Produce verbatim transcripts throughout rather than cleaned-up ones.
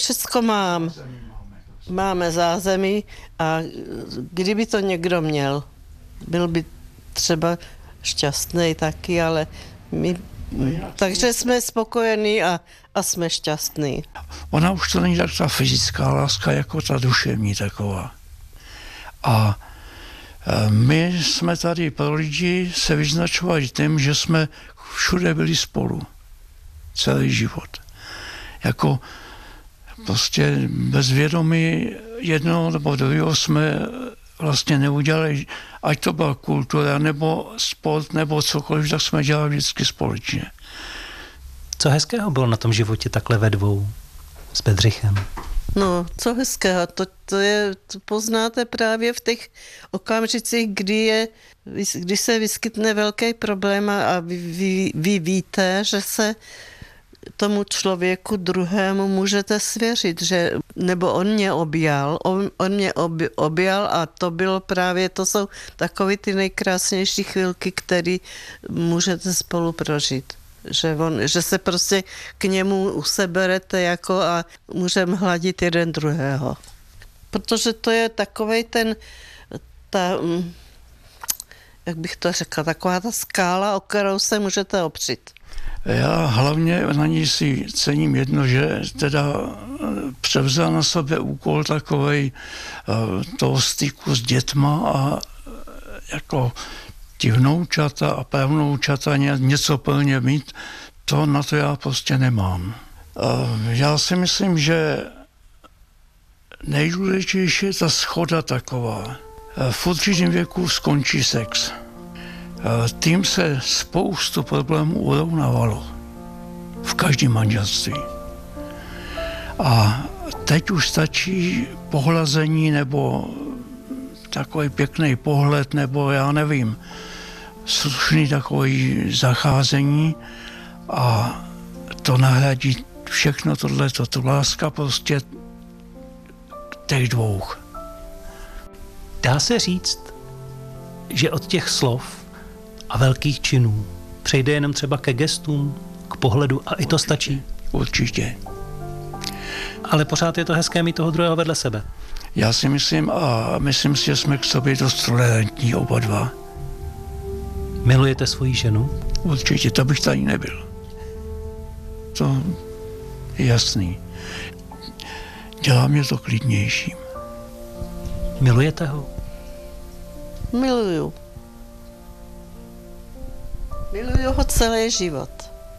Všecko mám. Máme zázemí a kdyby to někdo měl, byl by třeba šťastný taky, ale my... Takže jsme spokojení a, a jsme šťastní. Ona už to není tak ta fyzická láska, jako ta duševní taková. A my jsme tady pro lidi se vyznačovali tím, že jsme všude byli spolu. Celý život. Jako prostě bez vědomí jednoho nebo druhého jsme vlastně neudělali, ať to byla kultura, nebo sport, nebo cokoliv, tak jsme dělali vždycky společně. Co hezkého bylo na tom životě takhle ve dvou s Bedřichem? No, co hezkého, to, to, je, to poznáte právě v těch okamžicích, kdy, je, kdy se vyskytne velký problém a vy, vy, vy víte, že se tomu člověku druhému můžete svěřit, že, nebo on mě objal, on, on mě obi, objal a to bylo právě, to jsou takové ty nejkrásnější chvilky, které můžete spolu prožít. Že, on, že se prostě k němu useberete jako a můžeme hladit jeden druhého. Protože to je takovej ten, ta, jak bych to řekla, taková ta skála, o kterou se můžete opřít. Já hlavně na ní si cením jedno, že teda převzal na sebe úkol takovej toho styku s dětma a jako ti vnoučata a pravnoučata něco plně mít, to na to já prostě nemám. Já si myslím, že nejdůležitější je ta shoda taková. V určitém věku skončí sex. Tím se spoustu problémů urovnávalo v každém manželství. A teď už stačí pohlazení nebo takový pěkný pohled, nebo já nevím, slušný takový zacházení a to nahradí všechno tohleto, tu láska prostě těch dvou. Dá se říct, že od těch slov a velkých činů přejde jenom třeba ke gestům, k pohledu a i to stačí? Určitě. Ale pořád je to hezké mít toho druhého vedle sebe. Já si myslím a myslím si, že jsme k sobě dost tolerantní oba dva. Milujete svoji ženu? Určitě, to bych tady nebyl. To je jasný. Dělá mě to klidnějším. Milujete ho? Miluju. Miluju ho celý život.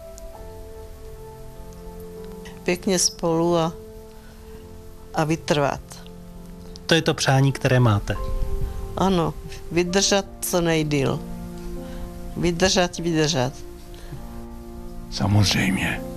Pěkně spolu a, a vytrvat. To je to přání, které máte. Ano, vydržet co nejdýl. Vydržet, vydržet. Samozřejmě.